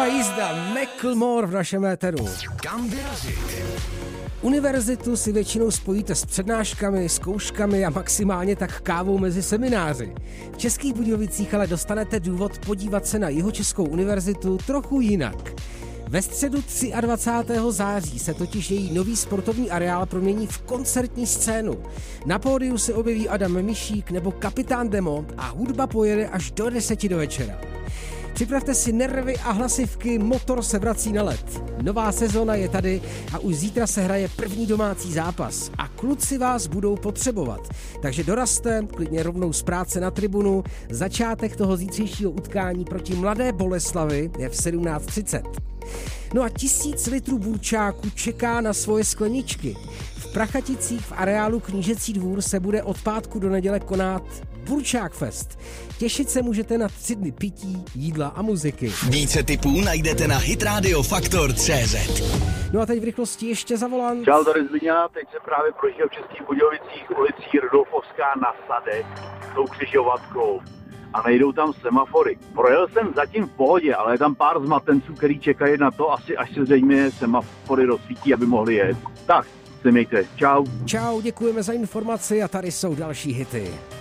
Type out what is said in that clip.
jízda, Macklemore v našem éteru. Kam vyrazit? Univerzitu si většinou spojíte s přednáškami, zkouškami a maximálně tak kávou mezi semináři. V Českých Budějovicích ale dostanete důvod podívat se na Jihočeskou univerzitu trochu jinak. Ve středu 23. září se totiž její nový sportovní areál promění v koncertní scénu. Na pódiu se objeví Adam Mišík nebo Kapitán Demo a hudba pojede až do 10 do večera. Připravte si nervy a hlasivky, motor se vrací na led. Nová sezona je tady a už zítra se hraje první domácí zápas a kluci vás budou potřebovat. Takže dorazte, klidně rovnou z práce na tribunu. Začátek toho zítřejšího utkání proti Mladé Boleslavi je v 17:30. No a 1000 litrů burčáku čeká na svoje skleničky. V Prachaticích v areálu Knížecí dvůr se bude od pátku do neděle konat Burčák Fest. Těšit se můžete na 3 dny pití, jídla a muziky. Více tipů najdete na hitradiofaktor.cz. No a teď v rychlosti ještě za volant. Čau, tady Zbyňa, teď se právě prošel v Českých Budějovicích ulicí Rudolfovská na Sadech s tou křižovatkou a nejdou tam semafory. Projel jsem zatím v pohodě, ale je tam pár zmatenců, který čekají na to, asi až se zřejmě semafory rozsvítí, aby mohli jet. Tak, se mějte. Čau. Čau, děkujeme za informaci a tady jsou další hity.